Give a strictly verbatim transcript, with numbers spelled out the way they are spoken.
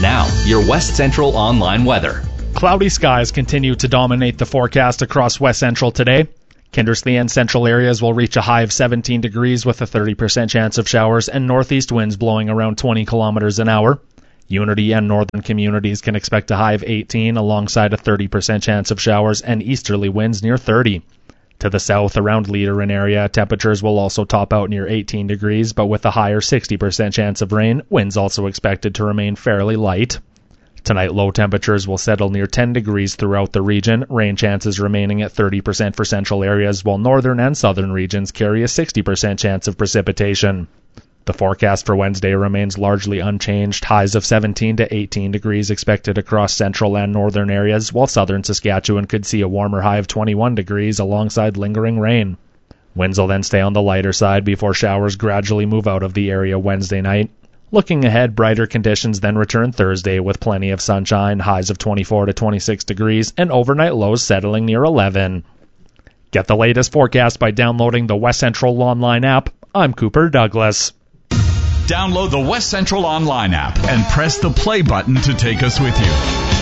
Now, your West Central Online weather. Cloudy skies continue to dominate the forecast across West Central today. Kindersley and central areas will reach a high of seventeen degrees with a thirty percent chance of showers and northeast winds blowing around twenty kilometers an hour. Unity and northern communities can expect a high of eighteen alongside a thirty percent chance of showers and easterly winds near thirty. To the south around Leaderin area, temperatures will also top out near eighteen degrees, but with a higher sixty percent chance of rain, winds also expected to remain fairly light. Tonight, low temperatures will settle near ten degrees throughout the region, rain chances remaining at thirty percent for central areas, while northern and southern regions carry a sixty percent chance of precipitation. The forecast for Wednesday remains largely unchanged, highs of seventeen to eighteen degrees expected across central and northern areas, while southern Saskatchewan could see a warmer high of twenty-one degrees alongside lingering rain. Winds will then stay on the lighter side before showers gradually move out of the area Wednesday night. Looking ahead, brighter conditions then return Thursday with plenty of sunshine, highs of twenty-four to twenty-six degrees, and overnight lows settling near eleven. Get the latest forecast by downloading the West Central Online app. I'm Cooper Douglas. Download the West Central Online app and press the play button to take us with you.